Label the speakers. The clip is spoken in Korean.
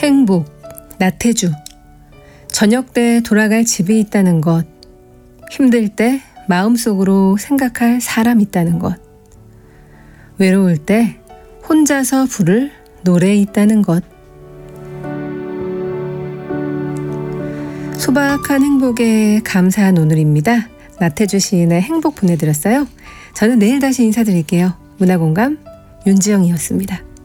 Speaker 1: 행복, 나태주. 저녁 때 돌아갈 집이 있다는 것. 힘들 때 마음속으로 생각할 사람 있다는 것. 외로울 때 혼자서 부를 노래 있다는 것. 소박한 행복에 감사한 오늘입니다. 나태주 시인의 행복 보내드렸어요. 저는 내일 다시 인사드릴게요. 문화공감 윤지영이었습니다.